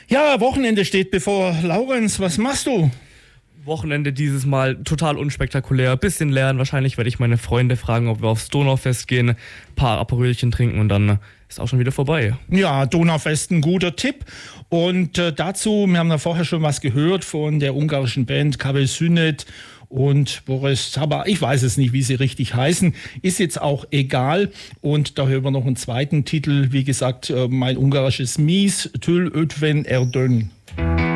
Ja, Wochenende steht bevor. Laurenz, was machst du? Wochenende dieses Mal total unspektakulär. Bisschen lernen. Wahrscheinlich werde ich meine Freunde fragen, ob wir aufs Donaufest gehen, ein paar Aperölchen trinken und dann ist auch schon wieder vorbei. Ja, Donaufest, ein guter Tipp. Und dazu, wir haben ja vorher schon was gehört von der ungarischen Band Kave Sünet und Boris Zaba. Ich weiß es nicht, wie sie richtig heißen. Ist jetzt auch egal. Und da hören wir noch einen zweiten Titel. Wie gesagt, mein ungarisches Mies, Tül Ötven Erdön.